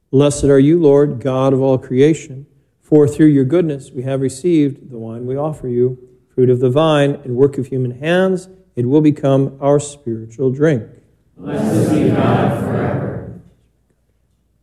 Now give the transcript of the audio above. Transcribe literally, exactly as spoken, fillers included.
Blessed are you, Lord, God of all creation, for through your goodness we have received the wine we offer you, fruit of the vine and work of human hands. It will become our spiritual drink. Blessed be God forever.